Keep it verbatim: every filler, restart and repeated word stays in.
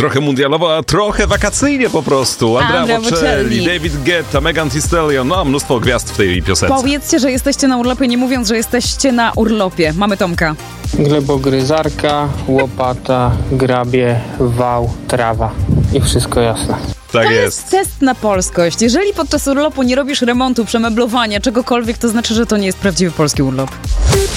trochę mundialowo, a trochę wakacyjnie po prostu. Andrea Andrea Bocelli, Bocelli. David Guetta, Megan Thee Stallion, no mnóstwo gwiazd w tej piosence. Powiedzcie, że jesteście na urlopie, nie mówiąc, że jesteście na urlopie. Mamy Tomka. Glebogryzarka, łopata, grabie, wał, trawa. I wszystko jasne. Tak To jest. jest test na polskość. Jeżeli podczas urlopu nie robisz remontu, przemeblowania, czegokolwiek, to znaczy, że to nie jest prawdziwy polski urlop.